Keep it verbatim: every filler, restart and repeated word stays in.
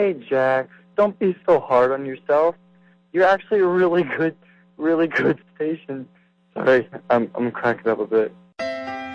Hey, Jack, don't be so hard on yourself. You're actually a really good, really good station. Sorry, I'm I'm cracking up a bit.